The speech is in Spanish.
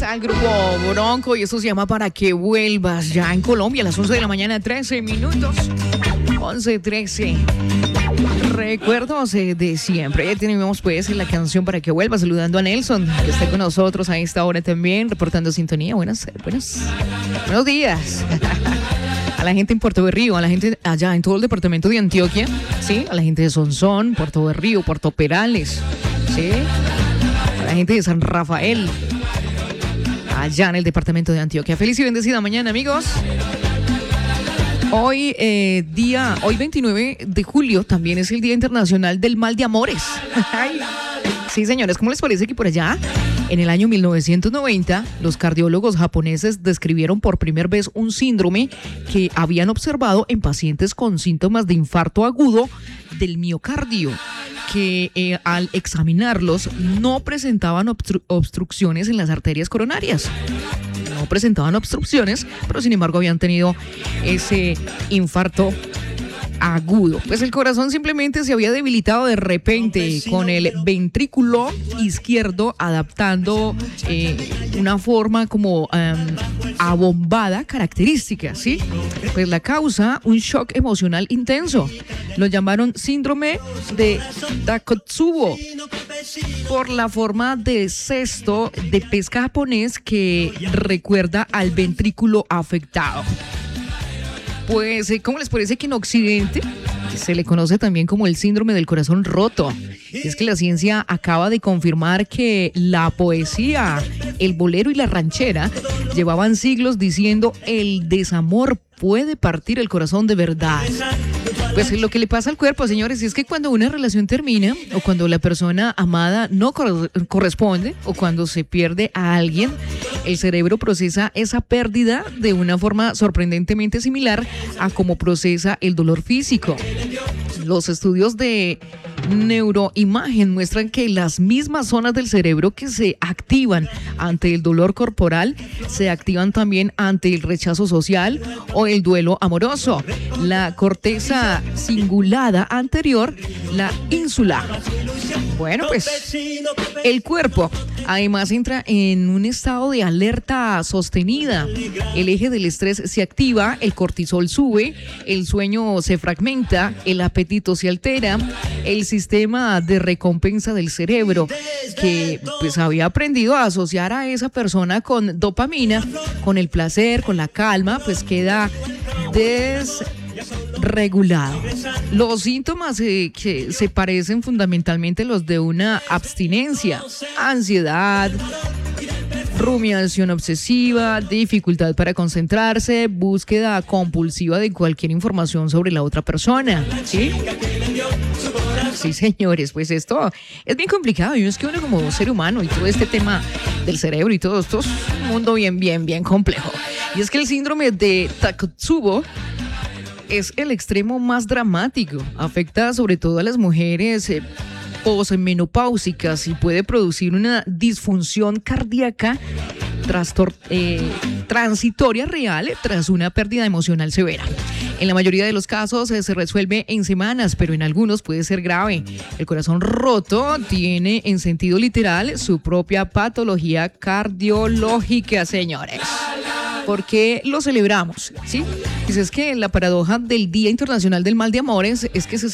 al grupo Bronco y esto se llama Para que vuelvas. Ya en Colombia a las 11 de la mañana, 13 minutos. 11:13. Recuerdos de siempre. Ya tenemos pues la canción Para que vuelvas, saludando a Nelson, que está con nosotros a esta hora también, reportando sintonía. Buenos días. A la gente en Puerto Berrío, a la gente allá en todo el departamento de Antioquia, ¿sí? A la gente de Sonsón, Puerto Berrío, Puerto Perales, ¿sí? A la gente de San Rafael, allá en el departamento de Antioquia. Feliz y bendecida mañana, amigos. Hoy 29 de julio también es el Día Internacional del Mal de Amores. Sí, señores, ¿cómo les parece que por allá, en el año 1990, los cardiólogos japoneses describieron por primera vez un síndrome que habían observado en pacientes con síntomas de infarto agudo del miocardio, que al examinarlos no presentaban obstrucciones en las arterias coronarias. No presentaban obstrucciones, pero sin embargo habían tenido ese infarto agudo. Pues el corazón simplemente se había debilitado de repente con el ventrículo izquierdo adaptando una forma como abombada característica, ¿sí? Pues la causa, un shock emocional intenso. Lo llamaron síndrome de Takotsubo por la forma de cesto de pesca japonés que recuerda al ventrículo afectado. Pues, ¿cómo les parece que en Occidente se le conoce también como el síndrome del corazón roto? Y es que la ciencia acaba de confirmar que la poesía, el bolero y la ranchera llevaban siglos diciendo el desamor puede partir el corazón de verdad. Pues lo que le pasa al cuerpo, señores, es que cuando una relación termina o cuando la persona amada no corresponde o cuando se pierde a alguien, el cerebro procesa esa pérdida de una forma sorprendentemente similar a cómo procesa el dolor físico. Los estudios de neuroimagen muestran que las mismas zonas del cerebro que se activan ante el dolor corporal se activan también ante el rechazo social o el duelo amoroso. La corteza cingulada anterior, la ínsula. Bueno, pues el cuerpo además entra en un estado de alerta sostenida. El eje del estrés se activa, el cortisol sube, el sueño se fragmenta, el apetito se altera, el sistema de recompensa del cerebro, que pues había aprendido a asociar a esa persona con dopamina, con el placer, con la calma, pues queda desregulado. Los síntomas que se parecen fundamentalmente a los de una abstinencia, ansiedad, rumiación obsesiva, dificultad para concentrarse, búsqueda compulsiva de cualquier información sobre la otra persona, ¿sí? Sí, señores, pues esto es bien complicado y es que uno como ser humano y todo este tema del cerebro y todo esto es un mundo bien complejo. Y es que el síndrome de Takotsubo es el extremo más dramático, afecta sobre todo a las mujeres posmenopáusicas y puede producir una disfunción cardíaca transitoria real tras una pérdida emocional severa. En la mayoría de los casos se resuelve en semanas, pero en algunos puede ser grave. El corazón roto tiene en sentido literal su propia patología cardiológica, señores. ¿Por qué lo celebramos? ¿Sí? Pues es que la paradoja del Día Internacional del Mal de Amores es que se